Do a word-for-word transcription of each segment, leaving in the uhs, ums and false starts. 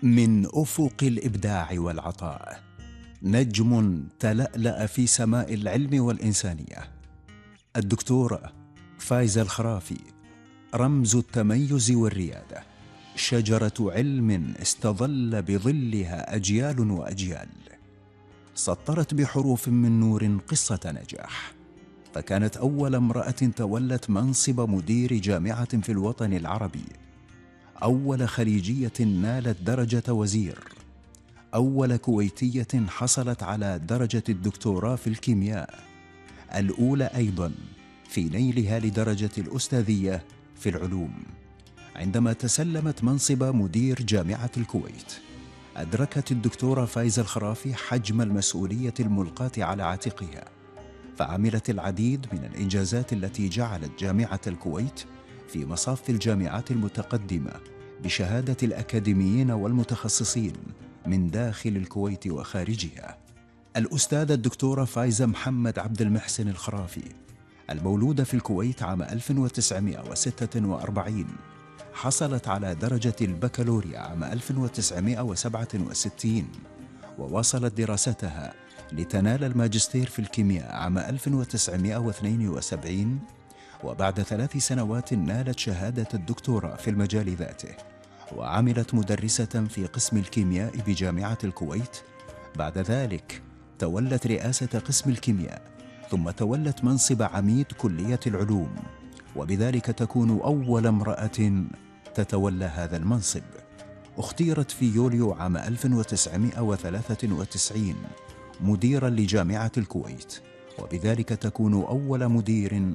من أفق الإبداع والعطاء، نجم تلألأ في سماء العلم والإنسانية. الدكتورة فايزة الخرافي، رمز التميز والريادة، شجرة علم استظل بظلها أجيال وأجيال. سطرت بحروف من نور قصة نجاح، فكانت أول امرأة تولت منصب مدير جامعة في الوطن العربي، أول خليجية نالت درجة وزير، أول كويتية حصلت على درجة الدكتوراه في الكيمياء، الأولى أيضاً في نيلها لدرجة الأستاذية في العلوم. عندما تسلمت منصب مدير جامعة الكويت، أدركت الدكتورة فايزة الخرافي حجم المسؤولية الملقاة على عاتقها، فعملت العديد من الإنجازات التي جعلت جامعة الكويت في مصاف الجامعات المتقدمة بشهادة الأكاديميين والمتخصصين من داخل الكويت وخارجها. الأستاذة الدكتورة فايزة محمد عبد المحسن الخرافي، المولودة في الكويت عام ألف وتسعمائة وستة وأربعين، حصلت على درجة البكالوريا عام ألف وتسعمائة وسبعة وستين، وواصلت دراستها لتنال الماجستير في الكيمياء عام ألف وتسعمائة واثنين وسبعين، وبعد ثلاث سنوات نالت شهادة الدكتوراه في المجال ذاته، وعملت مدرسة في قسم الكيمياء بجامعة الكويت. بعد ذلك تولت رئاسة قسم الكيمياء، ثم تولت منصب عميد كلية العلوم، وبذلك تكون أول امرأة تتولى هذا المنصب. اختيرت في يوليو عام ألف وتسعمائة وثلاثة وتسعين مديراً لجامعة الكويت، وبذلك تكون أول مدير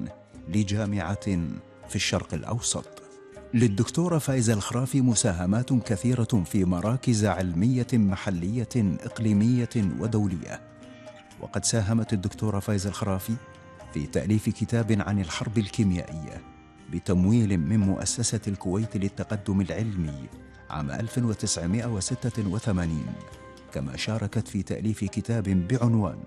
لجامعة في الشرق الأوسط. للدكتورة فايزة الخرافي مساهمات كثيرة في مراكز علمية محلية إقليمية ودولية، وقد ساهمت الدكتورة فايزة الخرافي في تأليف كتاب عن الحرب الكيميائية بتمويل من مؤسسة الكويت للتقدم العلمي عام ألف وتسعمائة وستة وثمانين، كما شاركت في تأليف كتاب بعنوان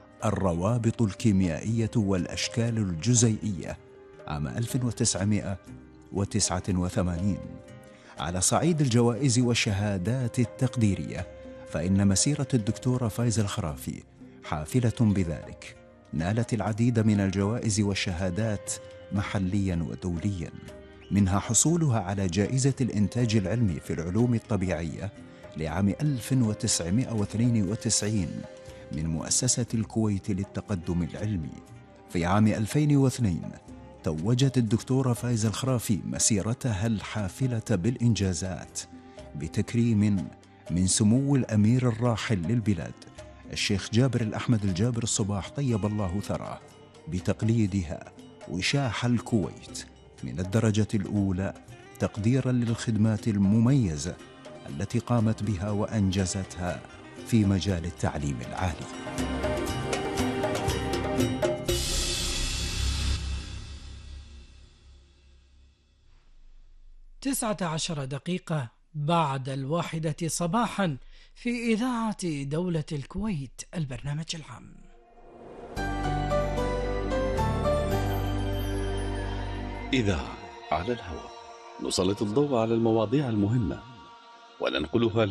الروابط الكيميائية والأشكال الجزيئية عام ألف وتسعمائة وتسعة وثمانين. على صعيد الجوائز والشهادات التقديرية، فإن مسيرة الدكتورة فايزة الخرافي حافلة بذلك، نالت العديد من الجوائز والشهادات محلياً ودولياً، منها حصولها على جائزة الإنتاج العلمي في العلوم الطبيعية لعام ألف وتسعمائة واثنين وتسعين من مؤسسة الكويت للتقدم العلمي. في عام ألفين واثنين توجت الدكتورة فايزة الخرافي مسيرتها الحافلة بالإنجازات بتكريم من سمو الأمير الراحل للبلاد الشيخ جابر الأحمد الجابر الصباح طيب الله ثراه، بتقليدها وشاح الكويت من الدرجة الأولى تقديراً للخدمات المميزة التي قامت بها وأنجزتها في مجال التعليم العالي. تسعة عشر دقيقة بعد الواحدة صباحا في إذاعة دولة الكويت، البرنامج العام. إذاعة على الهواء، نسلط الضوء على المواضيع المهمة وننقلها